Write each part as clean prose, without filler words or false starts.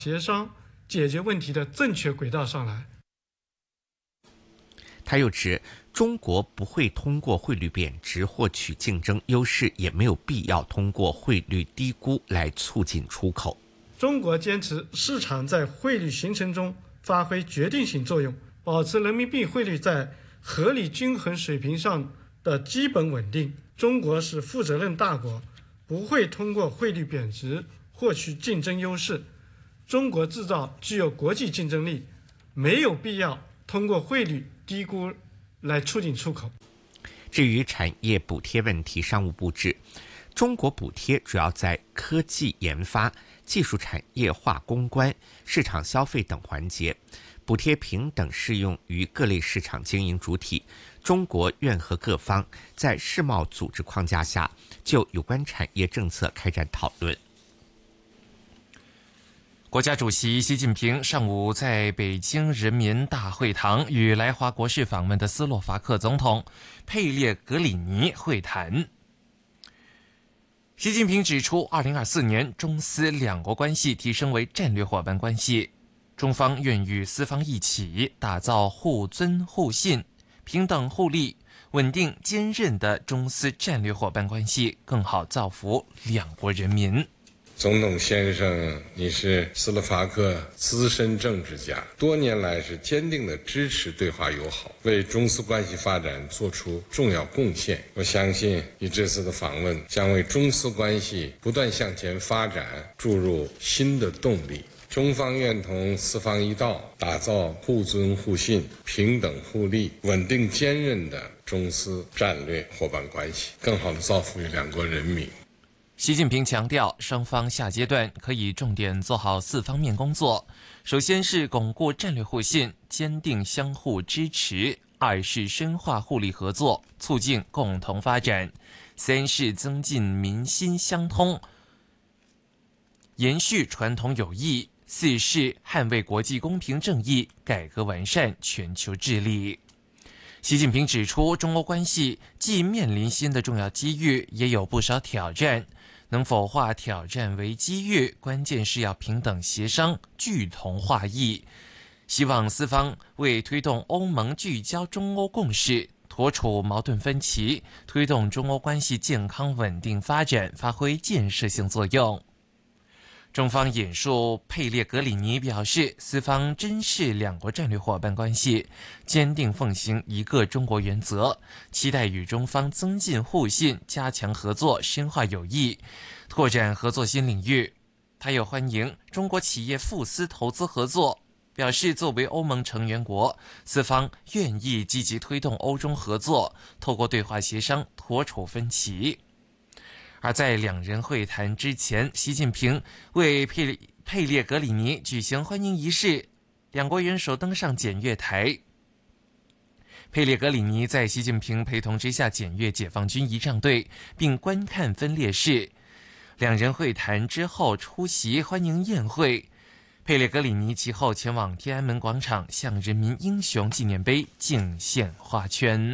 协商解决问题的正确轨道上来。 他又指，中国不会通过汇率贬值获取竞争优势，也没有必要通过汇率低估来促进出口。 中国坚持市场在汇率形成中发挥决定性作用，保持人民币汇率在合理均衡水平上的基本稳定。中国是负责任大国，不会通过汇率贬值获取竞争优势。中国制造具有国际竞争力，没有必要通过汇率低估来促进出口。 至于产业补贴问题，商务部指，中国补贴主要在科技研发、技术产业化攻关、市场消费等环节，补贴平等适用于各类市场经营主体。中国愿和各方在世贸组织框架下，就有关产业政策开展讨论。 国家主席习近平上午在北京人民大会堂与来华国事访问的斯洛伐克总统佩列格里尼会谈。习近平指出，2024年中斯两国关系提升为战略伙伴关系，中方愿与斯方一起打造互尊互信、平等互利、稳定坚韧的中斯战略伙伴关系，更好造福两国人民。 总统先生，你是斯洛伐克资深政治家，多年来是坚定地支持对华友好，为中斯关系发展做出重要贡献。我相信你这次的访问将为中斯关系不断向前发展注入新的动力。中方愿同斯方一道，打造互尊互信、平等互利、稳定坚韧的中斯战略伙伴关系，更好地造福于两国人民。 习近平强调，双方下阶段可以重点做好4方面工作：首先是巩固战略互信，坚定相互支持；二是深化互利合作，促进共同发展；三是增进民心相通，延续传统友谊；四是捍卫国际公平正义，改革完善全球治理。习近平指出，中欧关系既面临新的重要机遇，也有不少挑战。能否化挑战为机遇，关键是要平等协商，聚同化异。希望斯方为推动欧盟聚焦中欧共识，妥处矛盾分歧，推动中欧关系健康稳定发展，发挥建设性作用。中方引述佩列格里尼表示，斯方珍视两国战略伙伴关系，坚定奉行一个中国原则，期待与中方增进互信，加强合作，深化友谊，拓展合作新领域。他又欢迎中国企业赴斯投资合作，表示作为欧盟成员国，斯方愿意积极推动欧中合作，透过对话协商妥处分歧。而在两人会谈之前，习近平为佩列格里尼举行欢迎仪式，两国元首登上检阅台。佩列格里尼在习近平陪同之下检阅解放军仪仗队，并观看分列式。两人会谈之后出席欢迎宴会。佩列格里尼其后前往天安门广场，向人民英雄纪念碑敬献花圈。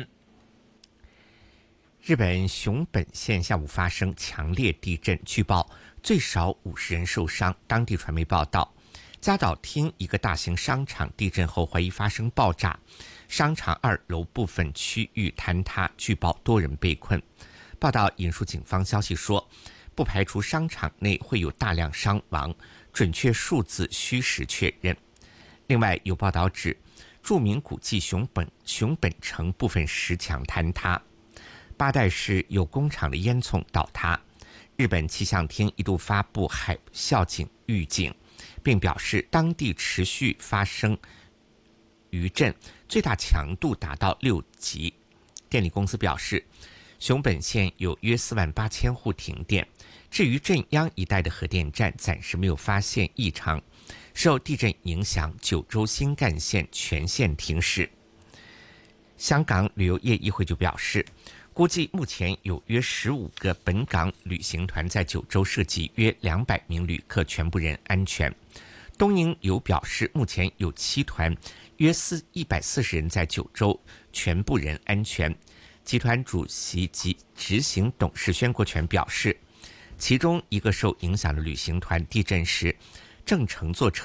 日本熊本县下午发生强烈地震，据报最少50人受伤。当地传媒报道，加岛町一个大型商场地震后怀疑发生爆炸，商场2楼部分区域坍塌，据报多人被困。报道引述警方消息说，不排除商场内会有大量伤亡，准确数字需时确认。另外有报道指，著名古迹熊本城部分石墙坍塌。八代市有工厂的烟囱倒塌，日本气象厅一度发布海啸预警，并表示当地持续发生余震，最大强度达到6级。电力公司表示，熊本县有约48000户停电，至于震央一带的核电站暂时没有发现异常。受地震影响，九州新干线全线停驶。香港旅游业议会就表示，估计目前有约15个本港旅行团在九州涉及约200名旅客，全部人安全。东瀛游表示，目前有7团，约140人在九州，全部人安全。集团主席及执行董事宣国全表示，其中一个受影响的旅行团地震时正乘坐车